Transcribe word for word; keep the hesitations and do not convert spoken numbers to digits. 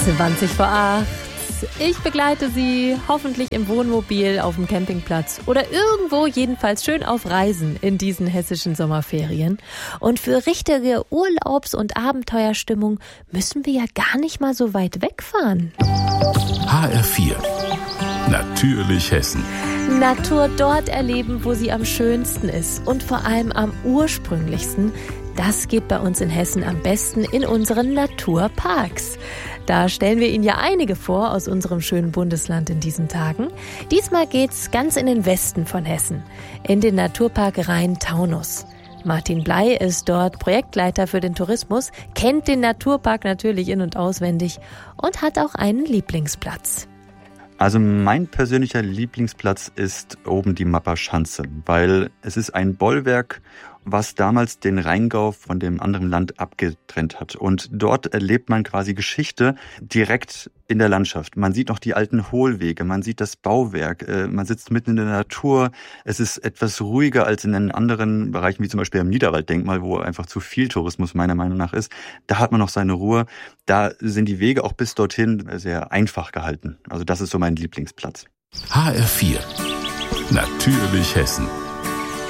zwanzig vor acht. Ich begleite Sie hoffentlich im Wohnmobil, auf dem Campingplatz oder irgendwo, jedenfalls schön auf Reisen in diesen hessischen Sommerferien. Und für richtige Urlaubs- und Abenteuerstimmung müssen wir ja gar nicht mal so weit wegfahren. H R vier. Natürlich Hessen. Natur dort erleben, wo sie am schönsten ist und vor allem am ursprünglichsten. Das geht bei uns in Hessen am besten in unseren Naturparks. Da stellen wir Ihnen ja einige vor aus unserem schönen Bundesland in diesen Tagen. Diesmal geht's ganz in den Westen von Hessen, in den Naturpark Rhein-Taunus. Martin Bley ist dort Projektleiter für den Tourismus, kennt den Naturpark natürlich in- und auswendig und hat auch einen Lieblingsplatz. Also mein persönlicher Lieblingsplatz ist oben die Mapper Schanze, weil es ist ein Bollwerk, was damals den Rheingau von dem anderen Land abgetrennt hat. Und dort erlebt man quasi Geschichte direkt in der Landschaft. Man sieht noch die alten Hohlwege, man sieht das Bauwerk, man sitzt mitten in der Natur. Es ist etwas ruhiger als in den anderen Bereichen, wie zum Beispiel am Niederwalddenkmal, wo einfach zu viel Tourismus meiner Meinung nach ist. Da hat man noch seine Ruhe. Da sind die Wege auch bis dorthin sehr einfach gehalten. Also das ist so mein Lieblingsplatz. H R vier. Natürlich Hessen.